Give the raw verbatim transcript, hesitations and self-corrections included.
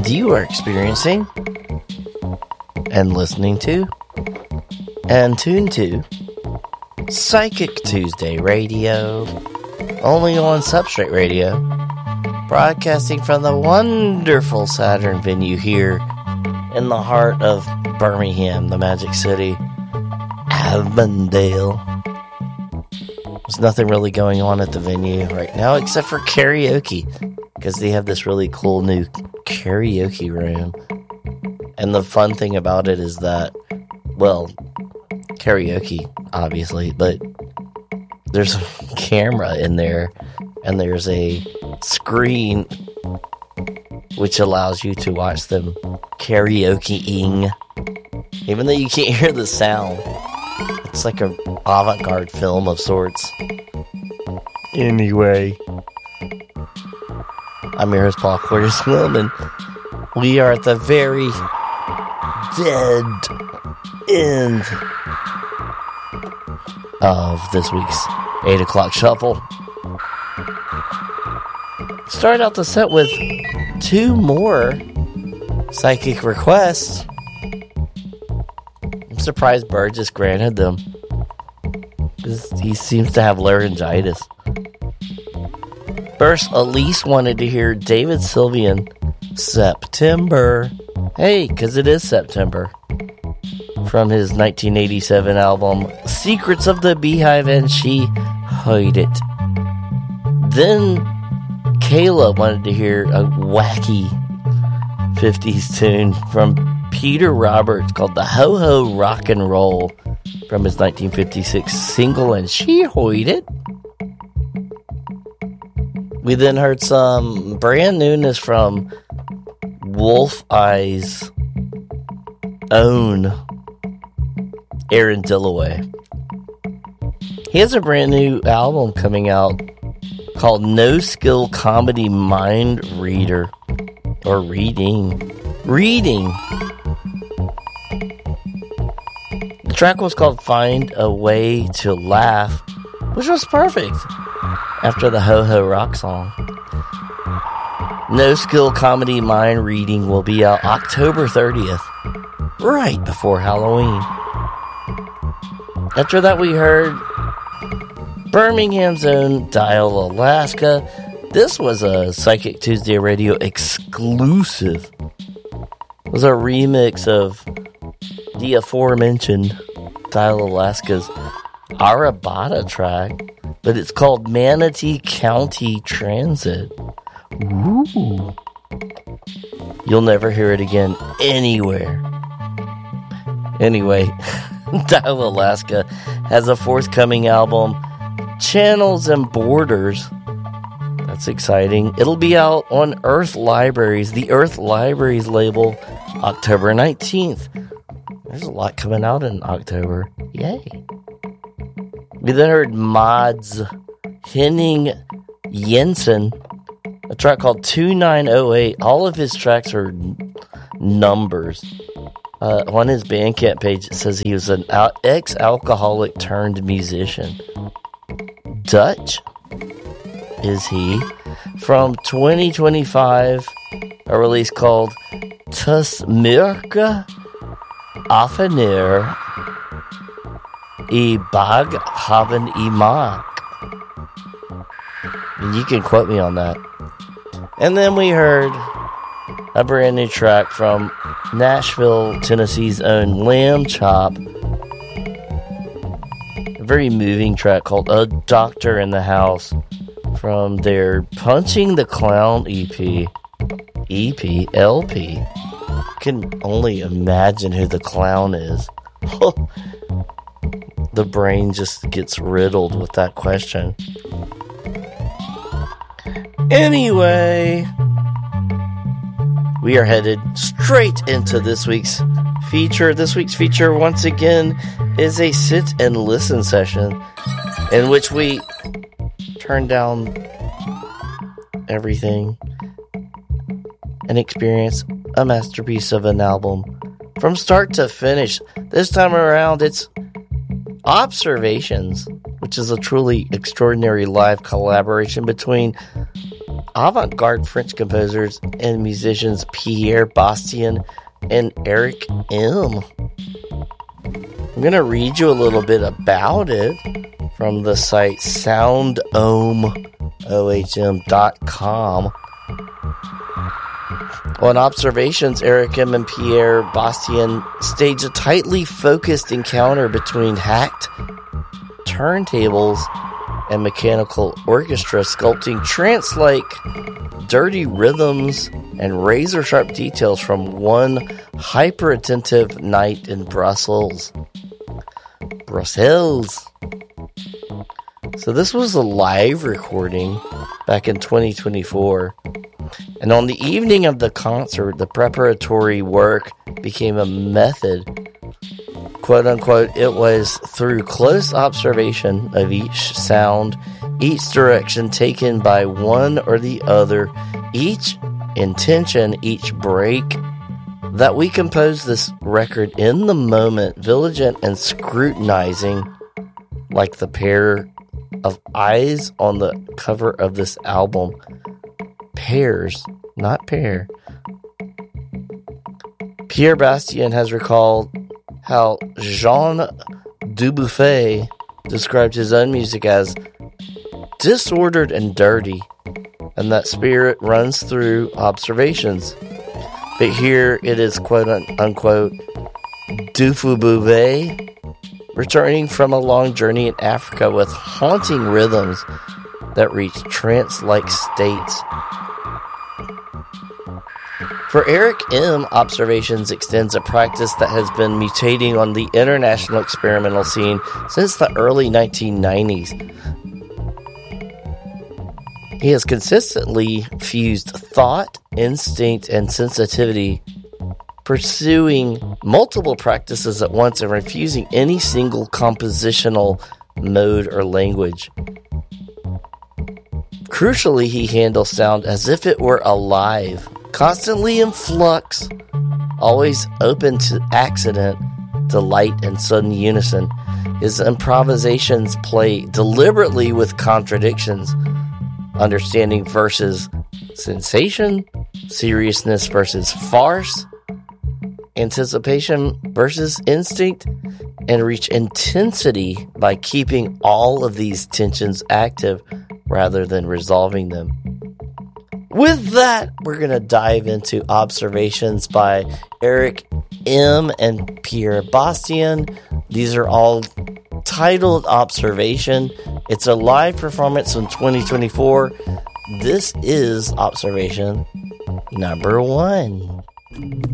And you are experiencing and listening to and tuned to Psychic Tuesday Radio, only on Substrate Radio, broadcasting from the wonderful Saturn venue here in the heart of Birmingham, the Magic City, Avondale. There's nothing really going on at the venue right now except for karaoke, because they have this really cool new karaoke room. And the fun thing about it is that, well, karaoke, obviously, but there's a camera in there, and there's a screen which allows you to watch them karaokeing, even though you can't hear the sound. It's like an avant-garde film of sorts. Anyway, I'm your host, Paul Curtis Willman. We are at the very dead end of this week's eight o'clock Shuffle. Started out the set with two more psychic requests. I'm surprised Burgess granted them. He seems to have laryngitis. First, Elise wanted to hear David Sylvian, September. Hey, because it is September. From his nineteen eighty-seven album, Secrets of the Beehive, and she heard it. Then, Kayla wanted to hear a wacky fifties tune from Peter Roberts called the Ho Ho Rock and Roll from his nineteen fifty-six single, and she heard it. We then heard some brand newness from Wolf Eye's own Aaron Dillaway. He has a brand new album coming out called No Skill Comedy Mind Reader. Or Reading. Reading. The track was called Find a Way to Laugh, which was perfect after the Ho Ho Rock song. No Skill Comedy Mind Reading will be out October thirtieth, right before Halloween. After that, we heard Birmingham's own Dial Alaska. This was a Psychic Tuesday Radio exclusive. It was a remix of the aforementioned Dial Alaska's Arabata track, but it's called Manatee County Transit. Ooh. You'll never hear it again anywhere. Anyway, Dial Alaska has a forthcoming album, Channels and Borders. That's exciting. It'll be out on Earth Libraries, the Earth Libraries label, October nineteenth. There's a lot coming out in October. Yay. We then heard Mads Henning Jensen, a track called two nine oh eight. All of his tracks are n- numbers. Uh, on his Bandcamp page, it says he was an al- ex-alcoholic turned musician. Dutch is he. From twenty twenty-five, a release called Tusmirka Afener I Bag Haven Imak. You can quote me on that. And then we heard a brand new track from Nashville, Tennessee's own Lamb Chop. A very moving track called A Doctor in the House from their Punching the Clown E P. E P, L P. Can only imagine who the clown is. The brain just gets riddled with that question. Anyway, we are headed straight into this week's feature. This week's feature, once again, is a sit and listen session in which we turn down everything and experience a masterpiece of an album from start to finish. This time around, it's Observations, which is a truly extraordinary live collaboration between avant-garde French composers and musicians Pierre Bastien and Eric M. I'm going to read you a little bit about it from the site sound ohm dot com. On Observations, Eric M. and Pierre Bastien stage a tightly focused encounter between hacked turntables and mechanical orchestra, sculpting trance-like dirty rhythms and razor-sharp details from one hyper-attentive night in Brussels. Brussels. So this was a live recording back in twenty twenty-four. And on the evening of the concert, the preparatory work became a method. Quote unquote, it was through close observation of each sound, each direction taken by one or the other, each intention, each break, that we composed this record in the moment, vigilant and scrutinizing, like the pair of eyes on the cover of this album. Pairs, not pair. Pierre Bastien has recalled how Jean Dubuffet described his own music as disordered and dirty, and that spirit runs through Observations. But here it is, quote unquote, Dubuffet, returning from a long journey in Africa with haunting rhythms that reach trance-like states. For Eric M., Observations extends a practice that has been mutating on the international experimental scene since the early nineteen nineties. He has consistently fused thought, instinct, and sensitivity, pursuing multiple practices at once and refusing any single compositional mode or language. Crucially, he handles sound as if it were alive, constantly in flux, always open to accident, delight, and sudden unison. His improvisations play deliberately with contradictions, understanding versus sensation, seriousness versus farce, anticipation versus instinct, and reach intensity by keeping all of these tensions active rather than resolving them. With that, we're going to dive into Observations by Eric M. and Pierre Bastien. These are all titled Observation. It's a live performance in twenty twenty-four. This is Observation number one.